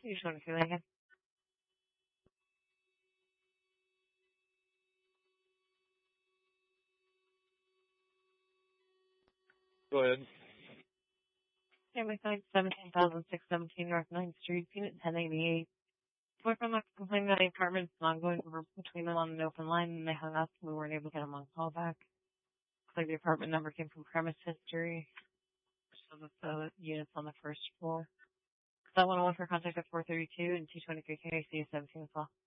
You just want to say that again? Go ahead. Family Site, 17,617 North 9th Street, Unit 1088. Boyfriend left a complaint about the apartment. It's an ongoing over between them on an open line, and they hung up. We weren't able to get them on callback. Looks like the apartment number came from premise history. So that's the units on the first floor. So I want to offer contact at 432 and 223 KC 17 as well.